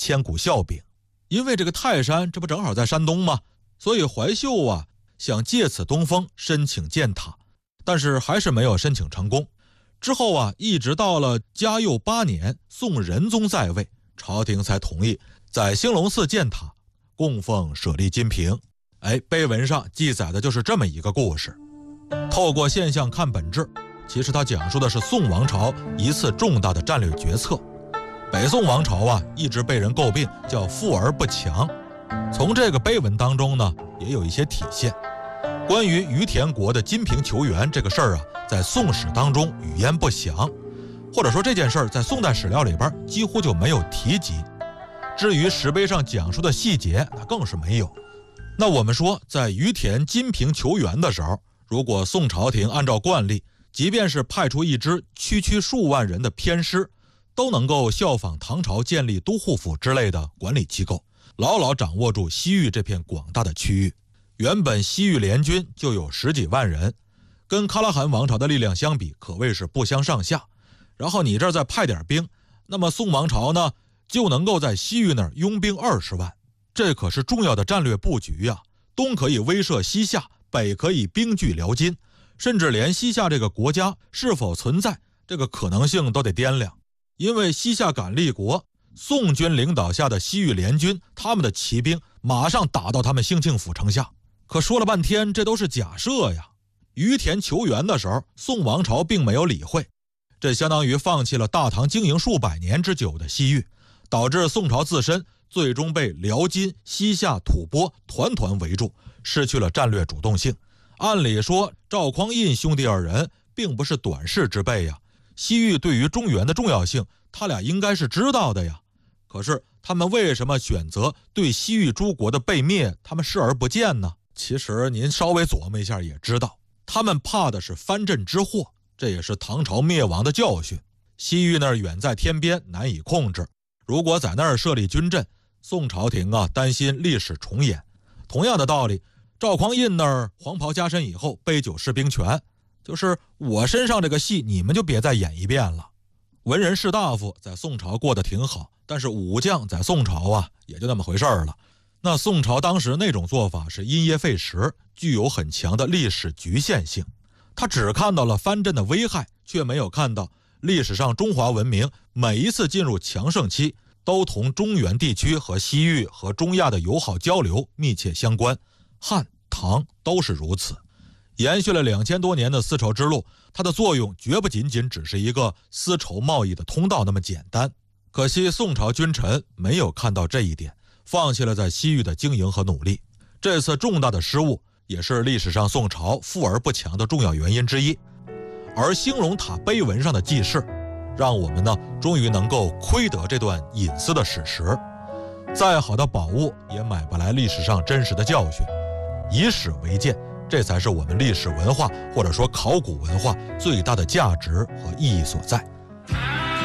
千古笑柄。因为这个泰山这不正好在山东吗？所以怀秀啊想借此东风申请建塔，但是还是没有申请成功。之后啊，一直到了嘉佑8年，宋仁宗在位，朝廷才同意在兴隆寺建塔，供奉舍利金瓶。碑文上记载的就是这么一个故事。透过现象看本质，其实它讲述的是宋王朝一次重大的战略决策。北宋王朝啊，一直被人诟病叫富而不强。从这个碑文当中呢，也有一些体现。关于于田国的金瓶求援这个事儿啊，在宋史当中语焉不详，或者说这件事儿在宋代史料里边几乎就没有提及。至于石碑上讲述的细节，那更是没有。那我们说，在于田金瓶求援的时候，如果宋朝廷按照惯例，即便是派出一支区数万人的偏师，都能够效仿唐朝建立都护府之类的管理机构，牢牢掌握住西域这片广大的区域。原本西域联军就有10几万人，跟喀拉汗王朝的力量相比，可谓是不相上下。然后你这儿再派点兵，那么宋王朝呢，就能够在西域那儿拥兵20万。这可是重要的战略布局呀！东可以威慑西夏，北可以兵据辽金，甚至连西夏这个国家是否存在这个可能性都得掂量。因为西夏敢立国，宋军领导下的西域联军，他们的骑兵马上打到他们兴庆府城下。可说了半天，这都是假设呀。于田求援的时候，宋王朝并没有理会，这相当于放弃了大唐经营数百年之久的西域，导致宋朝自身最终被辽金、西夏、吐蕃团团围住，失去了战略主动性。按理说，赵匡胤兄弟二人并不是短视之辈呀，西域对于中原的重要性，他俩应该是知道的呀。可是他们为什么选择对西域诸国的被灭，他们视而不见呢？其实您稍微琢磨一下也知道，他们怕的是藩镇之祸，这也是唐朝灭亡的教训。西域那儿远在天边，难以控制，如果在那儿设立军镇，宋朝廷啊担心历史重演。同样的道理，赵匡胤那儿黄袍加身以后杯酒释兵权，就是我身上这个戏你们就别再演一遍了。文人士大夫在宋朝过得挺好，但是武将在宋朝啊也就那么回事儿了。那宋朝当时那种做法是因噎废食，具有很强的历史局限性。他只看到了藩镇的危害，却没有看到历史上中华文明每一次进入强盛期都同中原地区和西域和中亚的友好交流密切相关，汉、唐都是如此。延续了2000多年的丝绸之路，它的作用绝不仅仅只是一个丝绸贸易的通道那么简单。可惜宋朝君臣没有看到这一点，放弃了在西域的经营和努力。这次重大的失误也是历史上宋朝富而不强的重要原因之一。而兴隆塔碑文上的记事，让我们呢终于能够窥得这段隐私的史实。再好的宝物也买不来历史上真实的教训，以史为鉴，这才是我们历史文化或者说考古文化最大的价值和意义所在。